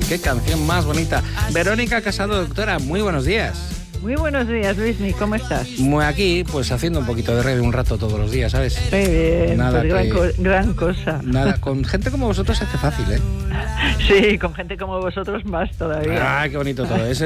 Qué canción más bonita. Verónica Casado, doctora, muy buenos días. Muy buenos días, Luismi, ¿cómo estás? Muy aquí, pues haciendo un poquito de reggae un rato todos los días, ¿sabes? Muy bien, Nada pues gran cosa. Nada, con gente como vosotros se hace fácil, ¿eh? Sí, con gente como vosotros más todavía. Ah, qué bonito todo.